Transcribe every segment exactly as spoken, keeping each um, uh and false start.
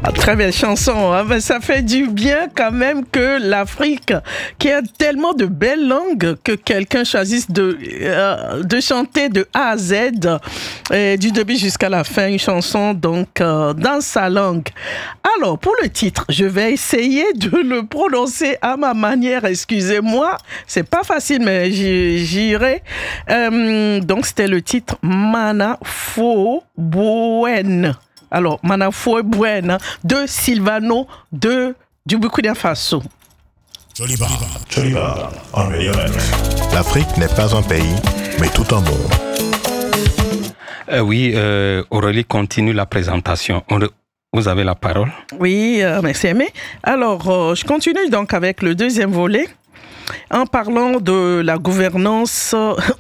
Ah, très belle chanson, hein? Ben, ça fait du bien quand même que l'Afrique, qui a tellement de belles langues, que quelqu'un choisisse de, euh, de chanter de A à Z, et du début jusqu'à la fin, une chanson donc euh, dans sa langue. Alors, pour le titre, je vais essayer de le prononcer à ma manière, excusez-moi, c'est pas facile, mais j'y, j'irai. Euh, donc, c'était le titre Mana Fo Buen. Alors, Mana Fo Buen de Silvano de du Burkina Faso. Joliba, Joliba, on radio. L'Afrique n'est pas un pays, mais tout un monde. Euh, oui, euh, Aurélie continue la présentation. On, vous avez la parole. Oui, euh, merci Aimé. Alors, euh, je continue donc avec le deuxième volet en parlant de la gouvernance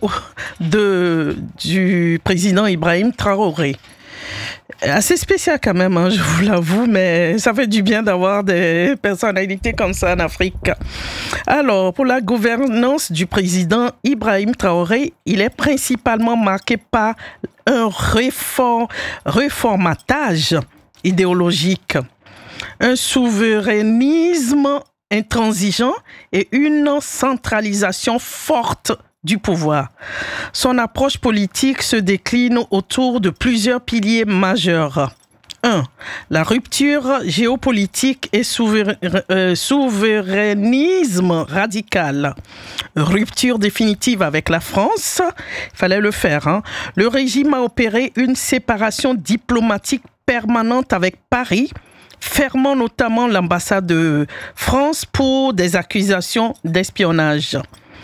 de, du président Ibrahim Traoré. Assez spécial quand même, hein, je vous l'avoue, mais ça fait du bien d'avoir des personnalités comme ça en Afrique. Alors, pour la gouvernance du président Ibrahim Traoré, il est principalement marqué par un réform, réformatage idéologique, un souverainisme intransigeant et une centralisation forte du pouvoir. Son approche politique se décline autour de plusieurs piliers majeurs. un. La rupture géopolitique et souverain, euh, souverainisme radical. Rupture définitive avec la France, il fallait le faire. Hein. Le régime a opéré une séparation diplomatique permanente avec Paris, fermant notamment l'ambassade de France pour des accusations d'espionnage.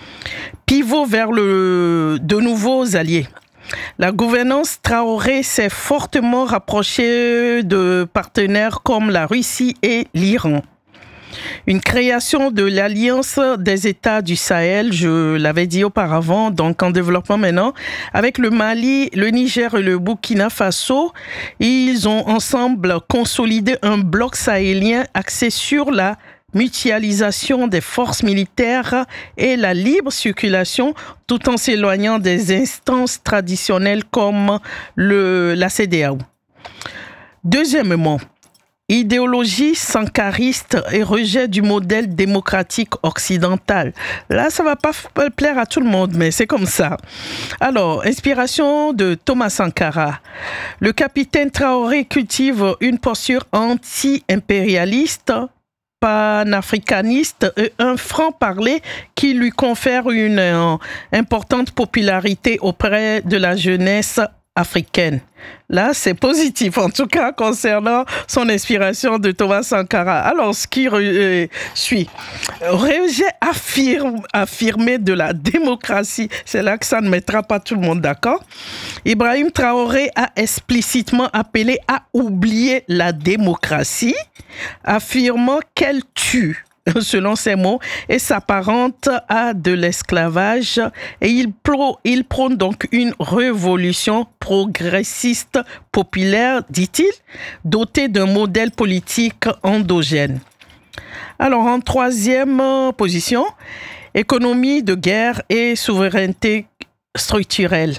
Pivot vers le, de nouveaux alliés. La gouvernance Traoré s'est fortement rapprochée de partenaires comme la Russie et l'Iran. Une création de l'Alliance des États du Sahel, je l'avais dit auparavant, donc en développement maintenant, avec le Mali, le Niger et le Burkina Faso. Ils ont ensemble consolidé un bloc sahélien axé sur la mutualisation des forces militaires et la libre circulation, tout en s'éloignant des instances traditionnelles comme le, la C D A O. Deuxièmement, idéologie sankariste et rejet du modèle démocratique occidental. Là, ça va pas plaire à tout le monde, mais c'est comme ça. Alors, inspiration de Thomas Sankara. Le capitaine Traoré cultive une posture anti-impérialiste, panafricaniste et un franc-parler qui lui confère une euh, importante popularité auprès de la jeunesse africaine. Là, c'est positif, en tout cas, concernant son inspiration de Thomas Sankara. Alors, ce qui euh, suit, rejet affirme, affirmé de la démocratie, c'est là que ça ne mettra pas tout le monde d'accord. Ibrahim Traoré a explicitement appelé à oublier la démocratie, affirmant qu'elle tue, selon ses mots, et s'apparente à de l'esclavage. Et il, pro, il prône donc une révolution progressiste populaire, dit-il, dotée d'un modèle politique endogène. Alors, en troisième position, économie de guerre et souveraineté structurelle.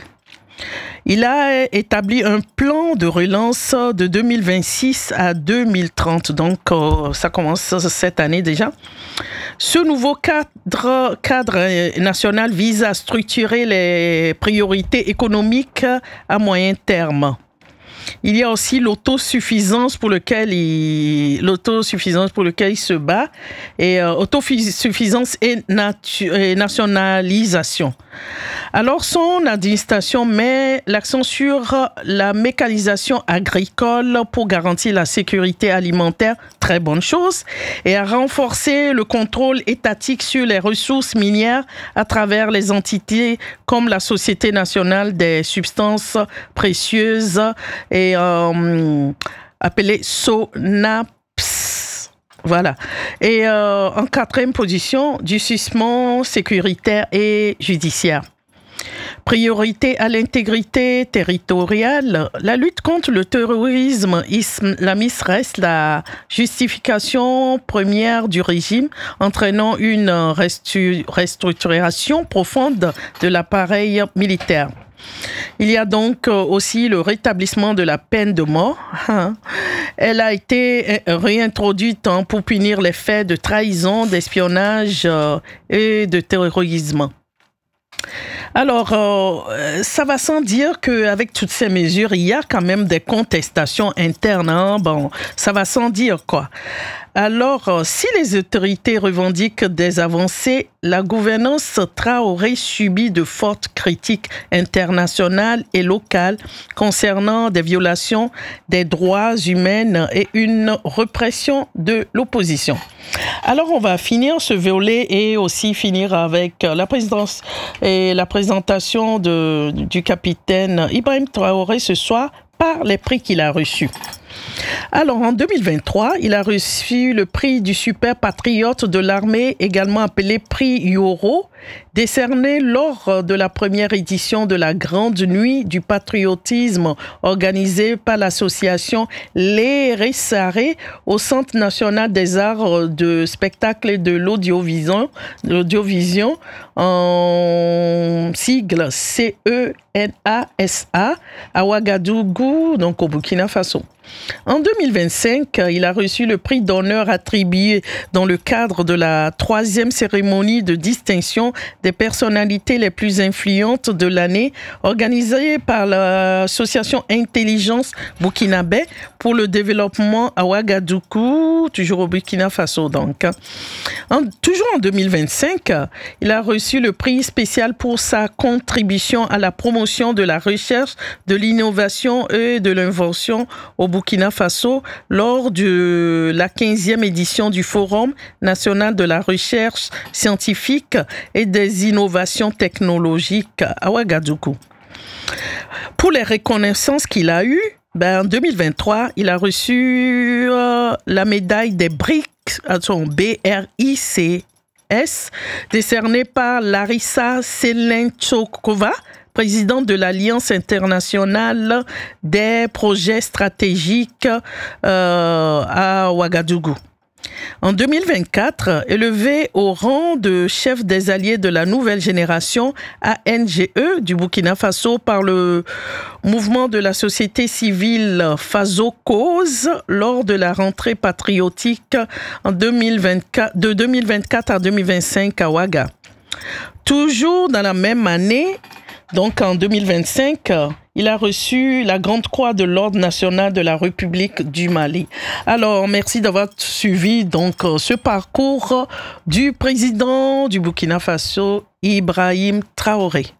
Il a établi un plan de relance de deux mille vingt-six à deux mille trente, donc euh, ça commence cette année déjà. Ce nouveau cadre, cadre national vise à structurer les priorités économiques à moyen terme. Il y a aussi l'autosuffisance pour lequel il, l'autosuffisance pour lequel il se bat, et euh, autosuffisance et, natu- et nationalisation. Alors, son administration met l'accent sur la mécanisation agricole pour garantir la sécurité alimentaire, très bonne chose, et a renforcé le contrôle étatique sur les ressources minières à travers les entités comme la Société nationale des substances précieuses et euh, appelée SONAPS. Voilà. Et euh, en quatrième position, durcissement sécuritaire et judiciaire. Priorité à l'intégrité territoriale. La lutte contre le terrorisme islamiste reste la justification première du régime, entraînant une restu- restructuration profonde de l'appareil militaire. Il y a donc aussi le rétablissement de la peine de mort. Elle a été réintroduite hein, pour punir les faits de trahison, d'espionnage euh, et de terrorisme. Alors, euh, ça va sans dire qu'avec toutes ces mesures, il y a quand même des contestations internes. Hein? Bon, ça va sans dire, quoi. Alors, si les autorités revendiquent des avancées, la gouvernance Traoré subit de fortes critiques internationales et locales concernant des violations des droits humains et une répression de l'opposition. Alors, on va finir ce volet et aussi finir avec la présidence et la présentation de, du capitaine Ibrahim Traoré ce soir par les prix qu'il a reçus. Alors, en deux mille vingt-trois, il a reçu le prix du super patriote de l'armée, également appelé prix Yoro, décerné lors de la première édition de la Grande Nuit du patriotisme organisée par l'association Les Ressarés au Centre national des arts de spectacle et de l'audiovisuel, l'audiovisuel en sigle C E N A S A, à Ouagadougou, donc au Burkina Faso. En deux mille vingt-cinq, il a reçu le prix d'honneur attribué dans le cadre de la troisième cérémonie de distinction des personnalités les plus influentes de l'année, organisée par l'association Intelligence Burkinabé pour le développement à Ouagadougou, toujours au Burkina Faso donc. En, toujours en deux mille vingt-cinq, il a reçu le prix spécial pour sa contribution à la promotion de la recherche, de l'innovation et de l'invention au Burkina Faso lors de la quinzième édition du Forum national de la recherche scientifique et des innovations technologiques à Ouagadougou. Pour les reconnaissances qu'il a eues, ben, en deux mille vingt-trois, il a reçu euh, la médaille des B R I C, attends, B R I C S, décernée par Larissa Selenchokova, présidente de l'Alliance internationale des projets stratégiques euh, à Ouagadougou. En deux mille vingt-quatre, élevé au rang de chef des alliés de la nouvelle génération A N G E du Burkina Faso par le mouvement de la société civile Faso Cause lors de la rentrée patriotique en deux mille vingt-quatre, de deux mille vingt-quatre à deux mille vingt-cinq à Ouaga. Toujours dans la même année, donc en deux mille vingt-cinq, il a reçu la Grande Croix de l'Ordre national de la République du Mali. Alors, merci d'avoir suivi donc ce parcours du président du Burkina Faso, Ibrahim Traoré.